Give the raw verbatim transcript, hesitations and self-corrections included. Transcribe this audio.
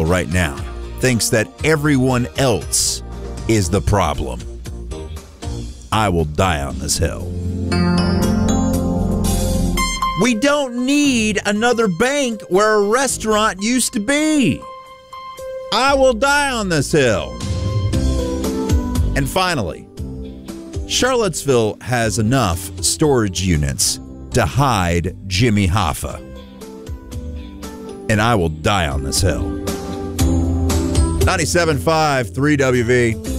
right now thinks that everyone else is the problem. I will die on this hill. We don't need another bank where a restaurant used to be. I will die on this hill. And finally, Charlottesville has enough storage units to hide Jimmy Hoffa. And I will die on this hill. ninety-seven point five, three W V.